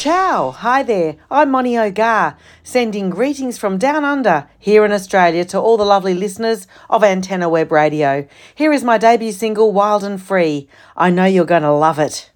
Ciao, hi there, I'm Moni Ogar, sending greetings from down under here in Australia to all the lovely listeners of Antenna Web Radio. Here is my debut single, Wild and Free. I know you're going to love it.